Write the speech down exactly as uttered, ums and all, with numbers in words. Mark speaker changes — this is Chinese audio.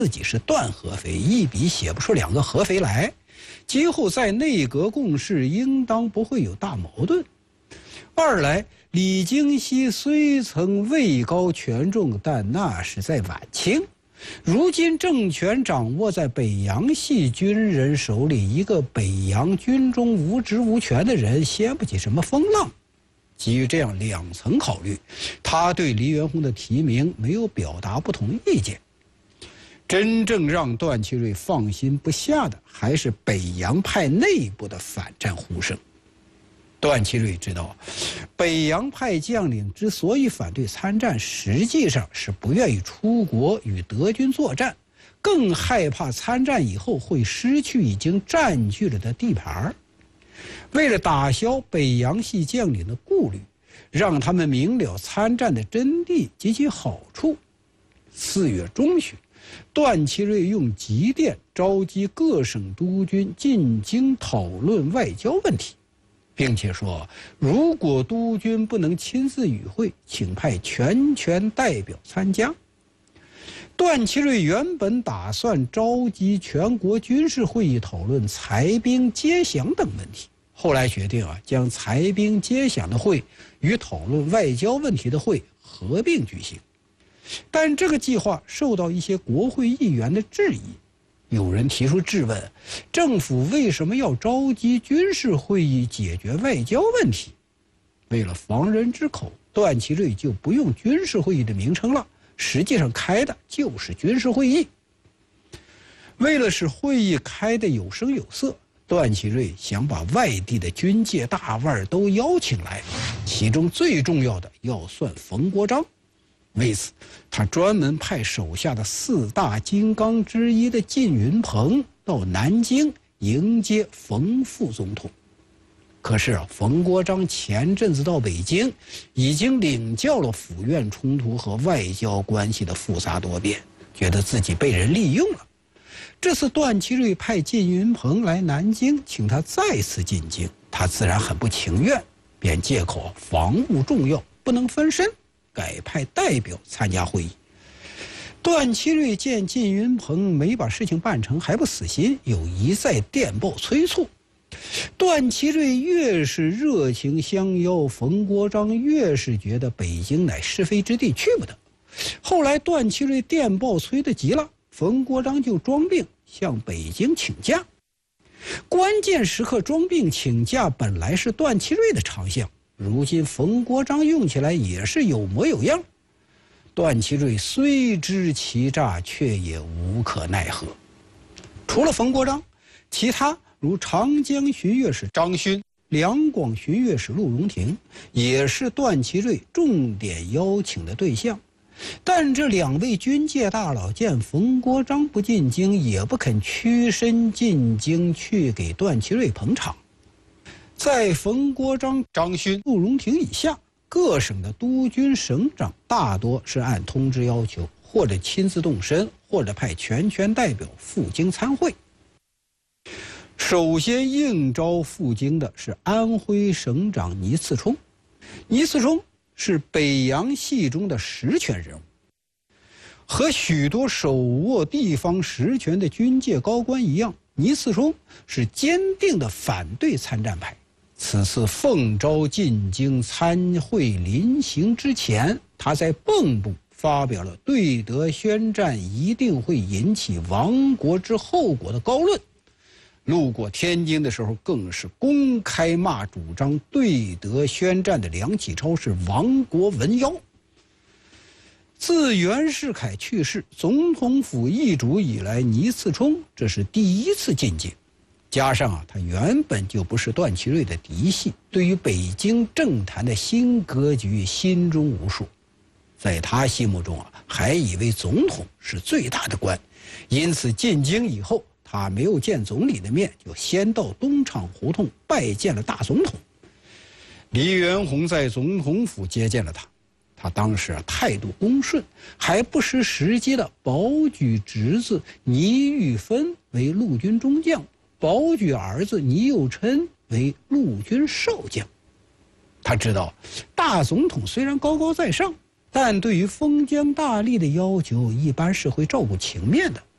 Speaker 1: 自己是段合肥，一笔写不出两个合肥来，今后在内阁共事应当不会有大矛盾。二来，李京熙虽曾位高权重，但那是在晚清。如今政权掌握在北洋系军人手里，一个北洋军中无职无权的人掀不起什么风浪。基于这样两层考虑，他对黎元洪的提名没有表达不同意见。真正让段祺瑞放心不下的，还是北洋派内部的反战呼声。段祺瑞知道，北洋派将领之所以反对参战，实际上是不愿意出国与德军作战，更害怕参战以后会失去已经占据了的地盘。为了打消北洋系将领的顾虑，让他们明了参战的真谛及其好处，四月中旬，段祺瑞用急电召集各省督军进京讨论外交问题，并且说，如果督军不能亲自与会，请派全权代表参加。段祺瑞原本打算召集全国军事会议讨论裁兵接饷等问题，后来决定啊，将裁兵接饷的会与讨论外交问题的会合并举行。但这个计划受到一些国会议员的质疑，有人提出质问，政府为什么要召集军事会议解决外交问题？为了防人之口，段祺瑞就不用军事会议的名称了，实际上开的就是军事会议。为了使会议开得有声有色，段祺瑞想把外地的军界大腕都邀请来，其中最重要的要算冯国璋。为此，他专门派手下的四大金刚之一的靳云鹏到南京迎接冯副总统。可是啊，冯国璋前阵子到北京，已经领教了府院冲突和外交关系的复杂多变，觉得自己被人利用了。这次段祺瑞派靳云鹏来南京，请他再次进京，他自然很不情愿，便借口防务重要，不能分身，改派代表参加会议。段祺瑞见靳云鹏没把事情办成，还不死心，又一再电报催促。段祺瑞越是热情相邀，冯国璋越是觉得北京乃是非之地，去不得。后来段祺瑞电报催得急了，冯国璋就装病向北京请假。关键时刻装病请假本来是段祺瑞的长项，如今冯国璋用起来也是有模有样。段祺瑞虽知其诈，却也无可奈何。除了冯国璋，其他如长江巡阅使张勋、两广巡阅使陆荣廷，也是段祺瑞重点邀请的对象。但这两位军界大佬见冯国璋不进京，也不肯屈身进京去给段祺瑞捧场。在冯国璋、张勋、陆荣廷以下，各省的督军省长大多是按通知要求，或者亲自动身，或者派全权代表赴京参会。首先应召赴京的是安徽省长倪次冲。倪次冲是北洋系中的实权人物，和许多手握地方实权的军界高官一样，倪次冲是坚定的反对参战派。此次奉召进京参会临行之前，他在蚌埠发表了对德宣战一定会引起亡国之后果的高论。路过天津的时候，更是公开骂主张对德宣战的梁启超是亡国文妖。自袁世凯去世，总统府易主以来，倪次冲这是第一次进京。加上啊，他原本就不是段祺瑞的嫡系，对于北京政坛的新格局心中无数。在他心目中啊，还以为总统是最大的官，因此进京以后，他没有见总理的面，就先到东厂胡同拜见了大总统。黎元洪在总统府接见了他，他当时啊态度恭顺，还不失时机的保举侄子倪玉芬为陆军中将，保举儿子倪又琛为陆军少将。他知道大总统虽然高高在上，但对于封疆大吏的要求一般是会照顾情面的，